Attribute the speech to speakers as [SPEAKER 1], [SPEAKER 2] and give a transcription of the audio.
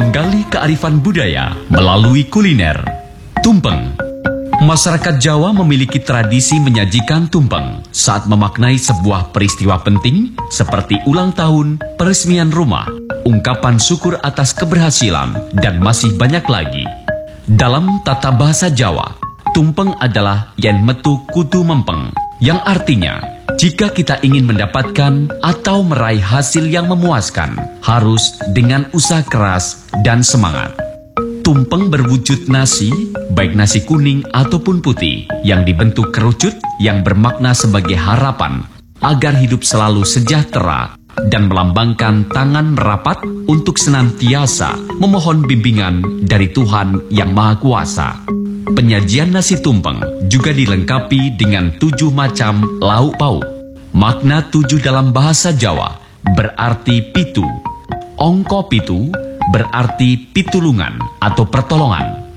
[SPEAKER 1] menggali kearifan budaya melalui kuliner. Tumpeng. Masyarakat Jawa memiliki tradisi menyajikan tumpeng saat memaknai sebuah peristiwa penting seperti ulang tahun, peresmian rumah, ungkapan syukur atas keberhasilan, dan masih banyak lagi. Dalam tata bahasa Jawa, tumpeng adalah yen metu kudu mempeng, yang artinya jika kita ingin mendapatkan atau meraih hasil yang memuaskan, harus dengan usaha keras dan semangat. Tumpeng berwujud nasi, baik nasi kuning ataupun putih, yang dibentuk kerucut yang bermakna sebagai harapan agar hidup selalu sejahtera dan melambangkan tangan merapat untuk senantiasa memohon bimbingan dari Tuhan Yang Maha Kuasa. Penyajian nasi tumpeng juga dilengkapi dengan 7 macam lauk pauk. Makna 7 dalam bahasa Jawa berarti pitu. Ongko pitu berarti pitulungan atau pertolongan.